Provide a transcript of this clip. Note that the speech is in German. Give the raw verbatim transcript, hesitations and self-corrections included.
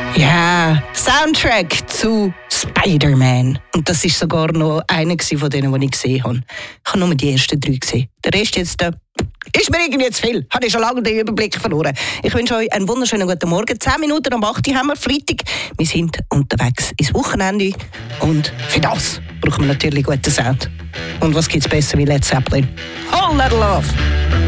Ja, Soundtrack zu Spider-Man. Und das war sogar noch einer von denen, die ich gesehen habe. Ich habe nur die ersten drei gesehen. Der Rest jetzt äh, ist mir irgendwie zu viel. Habe ich schon lange den Überblick verloren. Ich wünsche euch einen wunderschönen guten Morgen. Zehn Minuten am acht Uhr haben wir Freitag. Wir sind unterwegs ins Wochenende. Und für das brauchen wir natürlich guten Sound. Und was gibt es besser wie Led Zeppelin? Whole Lotta Love!